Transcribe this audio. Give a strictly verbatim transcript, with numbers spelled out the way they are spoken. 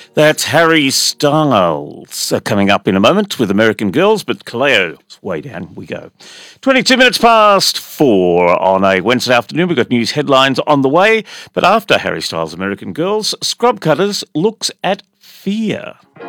That's Harry Styles uh, coming up in a moment with American Girls, but Kaleo, way down we go. twenty-two minutes past four on a Wednesday afternoon. We've got news headlines on the way, but after Harry Styles' American Girls, Scrub Cutters looks at fear.